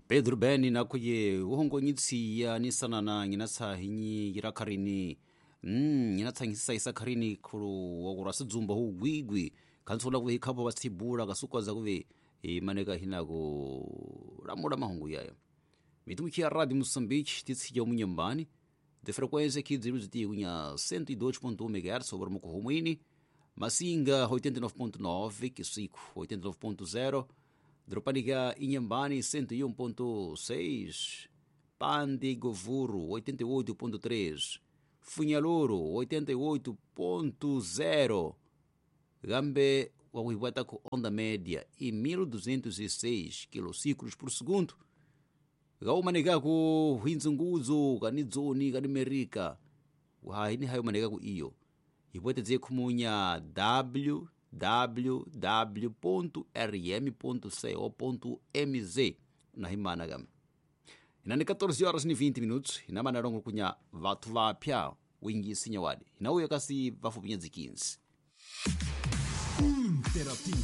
Pedro Beni na kuye uhongo nyitsi ya nisana na nginatsa hinyi yirakarini nginatsa ngisa isakarini kuru wagurasa dzumba hu gwigwi kansola kuwe hikapo basibura kasukaza kuwe maneka hinako ramura mahungu yayo mitumiki ya Radio Moçambique titsija umunyambani de frequência aqui de luz unya 102.1 MHz sobre Mucuhumini Masinga 89.9 Kisiku 89.0 Dropaniga Inhambane 101.6 Pande Govuro 88.3 Funhaloro 88.0 Gambe Wawiwata com onda média e 1206 quilociclos por segundo Gau manega ku hinzunguzo kanidzoni kanimerika wahini hayo manega ku iyo ibwete dzie kumunya www.rm.co.mz na himana gam inani 14 horas ni 20 minutos inama na rongo kunya vatu vapya wingi sinyawadi inauyo kasi vafu 15